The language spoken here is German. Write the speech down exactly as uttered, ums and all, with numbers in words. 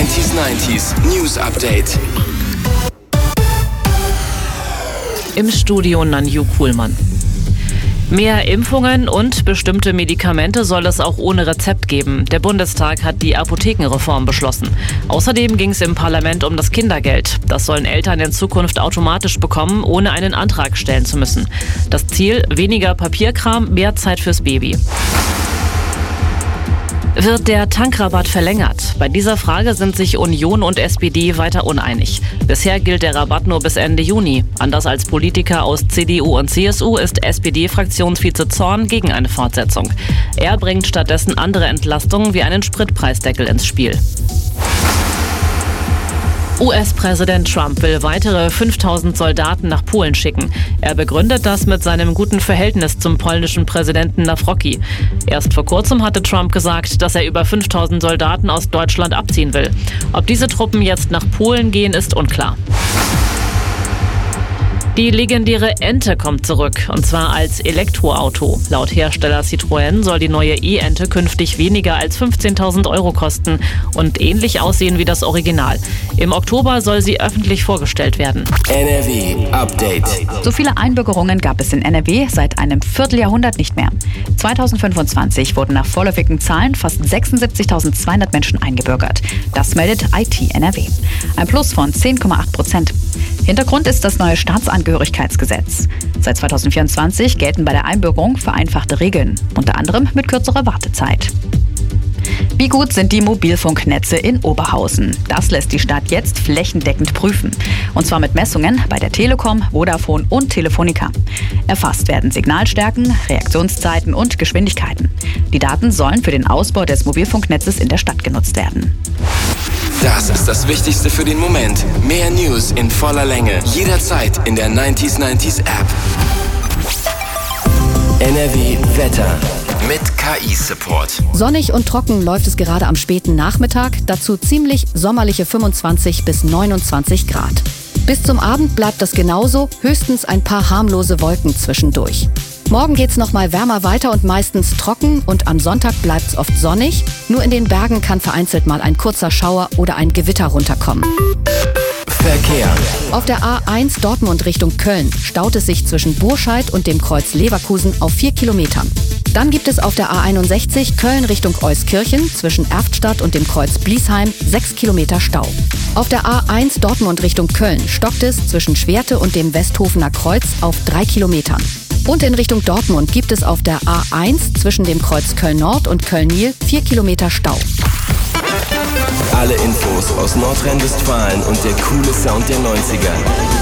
neunzig neunzig News Update. Im Studio Nanju Kuhlmann. Mehr Impfungen und bestimmte Medikamente soll es auch ohne Rezept geben. Der Bundestag hat die Apothekenreform beschlossen. Außerdem ging es im Parlament um das Kindergeld. Das sollen Eltern in Zukunft automatisch bekommen, ohne einen Antrag stellen zu müssen. Das Ziel: weniger Papierkram, mehr Zeit fürs Baby. Wird der Tankrabatt verlängert? Bei dieser Frage sind sich Union und S P D weiter uneinig. Bisher gilt der Rabatt nur bis Ende Juni. Anders als Politiker aus C D U und C S U ist S P D-Fraktionsvize Zorn gegen eine Fortsetzung. Er bringt stattdessen andere Entlastungen wie einen Spritpreisdeckel ins Spiel. U S-Präsident Trump will weitere fünftausend Soldaten nach Polen schicken. Er begründet das mit seinem guten Verhältnis zum polnischen Präsidenten Nawrocki. Erst vor kurzem hatte Trump gesagt, dass er über fünftausend Soldaten aus Deutschland abziehen will. Ob diese Truppen jetzt nach Polen gehen, ist unklar. Die legendäre Ente kommt zurück, und zwar als Elektroauto. Laut Hersteller Citroën soll die neue E-Ente künftig weniger als fünfzehntausend Euro kosten und ähnlich aussehen wie das Original. Im Oktober soll sie öffentlich vorgestellt werden. N R W Update. So viele Einbürgerungen gab es in N R W seit einem Vierteljahrhundert nicht mehr. zweitausendfünfundzwanzig wurden nach vorläufigen Zahlen fast sechsundsiebzigtausendzweihundert Menschen eingebürgert. Das meldet I T N R W. Ein Plus von zehn Komma acht Prozent. Hintergrund ist das neue Staatsangehörigkeitsgesetz. Seit zweitausendvierundzwanzig gelten bei der Einbürgerung vereinfachte Regeln, unter anderem mit kürzerer Wartezeit. Wie gut sind die Mobilfunknetze in Oberhausen? Das lässt die Stadt jetzt flächendeckend prüfen. Und zwar mit Messungen bei der Telekom, Vodafone und Telefonica. Erfasst werden Signalstärken, Reaktionszeiten und Geschwindigkeiten. Die Daten sollen für den Ausbau des Mobilfunknetzes in der Stadt genutzt werden. Das ist das Wichtigste für den Moment. Mehr News in voller Länge. Jederzeit in der neunzig neunzig App. N R W Wetter mit K I-Support. Sonnig und trocken läuft es gerade am späten Nachmittag. Dazu ziemlich sommerliche fünfundzwanzig bis neunundzwanzig Grad. Bis zum Abend bleibt das genauso, höchstens ein paar harmlose Wolken zwischendurch. Morgen geht's noch mal wärmer weiter und meistens trocken, und am Sonntag bleibt's oft sonnig. Nur in den Bergen kann vereinzelt mal ein kurzer Schauer oder ein Gewitter runterkommen. Verkehr. Auf der A eins Dortmund Richtung Köln staut es sich zwischen Burscheid und dem Kreuz Leverkusen auf vier Kilometern. Dann gibt es auf der A einundsechzig Köln Richtung Euskirchen zwischen Erftstadt und dem Kreuz Bliesheim sechs Kilometer Stau. Auf der A eins Dortmund Richtung Köln stockt es zwischen Schwerte und dem Westhofener Kreuz auf drei Kilometern. Und in Richtung Dortmund gibt es auf der A eins zwischen dem Kreuz Köln-Nord und Köln-Nil vier Kilometer Stau. Alle Infos aus Nordrhein-Westfalen und der coole Sound der neunziger.